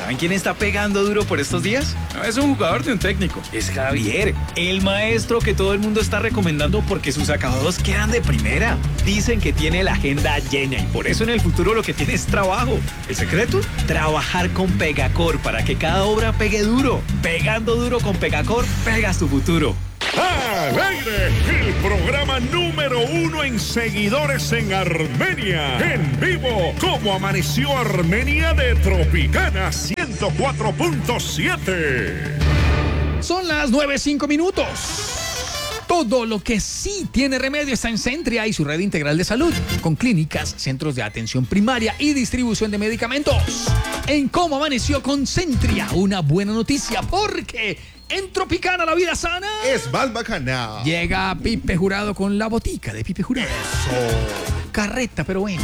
¿Saben quién está pegando duro por estos días? No es un jugador de un técnico, es Javier, el maestro que todo el mundo está recomendando porque sus acabados quedan de primera. Dicen que tiene la agenda llena y por eso en el futuro lo que tiene es trabajo. ¿El secreto? Trabajar con Pegacor para que cada obra pegue duro. Pegando duro con Pegacor, pegas tu futuro. ¡Al aire! El programa número 1 en seguidores en Armenia. En vivo, como amaneció Armenia de Tropicana 104.7. Son las 9:05. Todo lo que sí tiene remedio está en Centria y su red integral de salud, con clínicas, centros de atención primaria y distribución de medicamentos. En Cómo Amaneció con Centria, una buena noticia porque en Tropicana la vida sana es más bacana. Llega Pipe Jurado con la botica de Pipe Jurado. Eso. Carreta, pero bueno.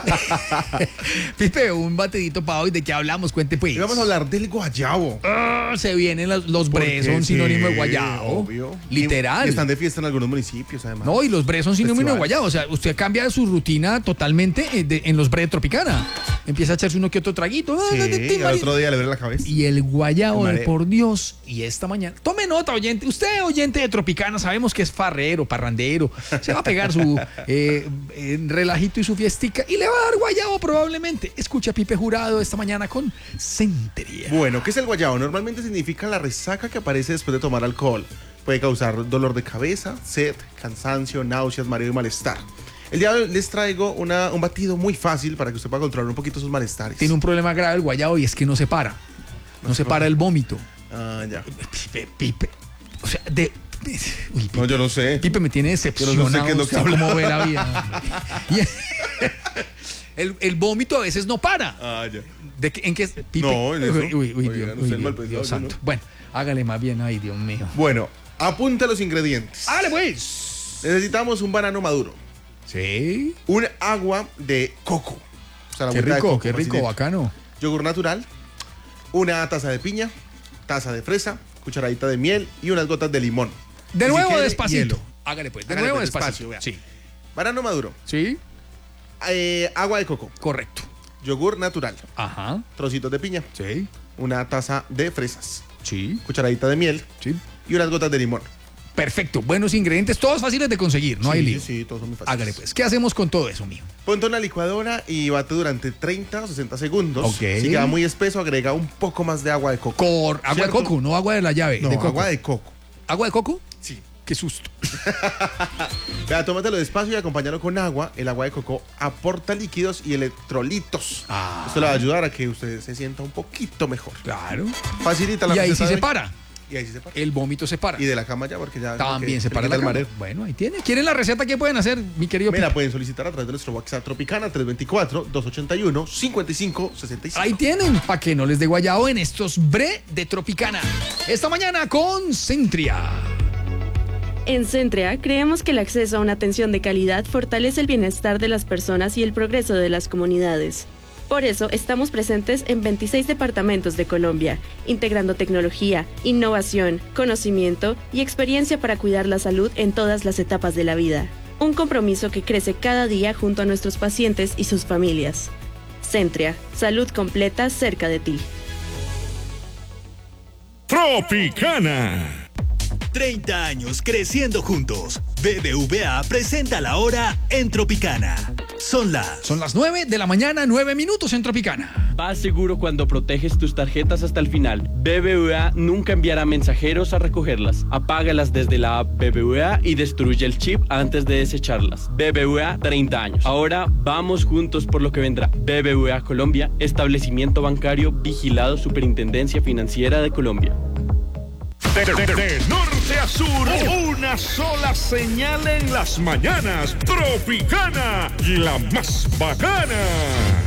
Pipe, un batidito para hoy. ¿De qué hablamos? Cuente pues. Y vamos a hablar del guayabo. Se vienen los bre, son sinónimo de guayabo. Obvio. Literal. Y están de fiesta en algunos municipios, además. No, y los bre son sinónimo de guayabo. O sea, usted cambia su rutina totalmente en los bre de Tropicana. Empieza a echarse uno que otro traguito. Sí, y al otro día le duele la cabeza. Y el guayabo, por Dios. Y esta mañana. Tome nota, oyente. Usted, oyente de Tropicana, sabemos que es farrero, parrandero. Se va a pegar su relajito y su fiestica. Y le va a dar guayabo probablemente. Escucha a Pipe Jurado esta mañana con Centria. Bueno, ¿qué es el guayabo? Normalmente significa la resaca que aparece después de tomar alcohol. Puede causar dolor de cabeza, sed, cansancio, náuseas, mareo y malestar. El día de hoy les traigo un batido muy fácil para que usted pueda controlar un poquito sus malestares. Tiene un problema grave el guayabo y es que no se para. No se para el vómito. Ah, ya. Pipe. O sea, Uy, Pipe, no, yo no sé. Pipe me tiene decepcionado. Yo no sé qué es lo que habla. Cómo ve la vida. El vómito a veces no para. Ah, ya. ¿En qué? Pipe. No, en eso. Dios santo. Bueno, hágale más bien. Ay, Dios mío. Bueno, apunta los ingredientes. Hágale pues. Necesitamos un banano maduro. Sí. Un agua de coco. O sea, qué rico, bacano. Yogur natural. Una taza de piña. Taza de fresa. Cucharadita de miel y unas gotas de limón. De nuevo, si despacito. Hágale pues. De nuevo, despacito. Sí. Banano maduro. Sí. Agua de coco. Correcto. Yogur natural. Ajá. Trocitos de piña. Sí. Una taza de fresas. Sí. Cucharadita de miel. Sí. Y unas gotas de limón. Perfecto. Buenos ingredientes, todos fáciles de conseguir. No hay lío. Sí, todos son muy fáciles. Hágale pues. ¿Qué hacemos con todo eso, mijo? Ponte en la licuadora y bate durante 30 o 60 segundos. Ok. Si queda muy espeso, agrega un poco más de agua de coco. Agua de coco, no agua de la llave. No, de coco. agua de coco. ¿Agua de coco? Sí. Qué susto. Vea, tómatelo despacio y acompáñalo con agua. El agua de coco aporta líquidos y electrolitos. Esto le va a ayudar a que usted se sienta un poquito mejor. Claro. Facilita la Y ahí receta sí de se hoy. para. Y ahí sí se para. El vómito se para. Y de la cama ya, porque ya... También se para el la cama. mareo. Bueno, ahí tiene. ¿Quieren la receta? ¿Qué pueden hacer, mi querido Me la Pipe? pueden solicitar a través de nuestro WhatsApp Tropicana 324-281-5565. Ahí tienen, para que no les dé guayao en estos bre de Tropicana. Esta mañana con Centria. En Centria creemos que el acceso a una atención de calidad fortalece el bienestar de las personas y el progreso de las comunidades. Por eso estamos presentes en 26 departamentos de Colombia, integrando tecnología, innovación, conocimiento y experiencia para cuidar la salud en todas las etapas de la vida. Un compromiso que crece cada día junto a nuestros pacientes y sus familias. Centria, salud completa cerca de ti. Tropicana. 30 años creciendo juntos. BBVA presenta la hora en Tropicana. Son las 9 de la mañana, 9 minutos en Tropicana. Vas seguro cuando proteges tus tarjetas hasta el final. BBVA nunca enviará mensajeros a recogerlas. Apágalas desde la app BBVA y destruye el chip antes de desecharlas. BBVA 30 años. Ahora vamos juntos por lo que vendrá. BBVA Colombia, establecimiento bancario vigilado Superintendencia Financiera de Colombia. De norte a sur, una sola señal en las mañanas. Tropicana, la más bacana.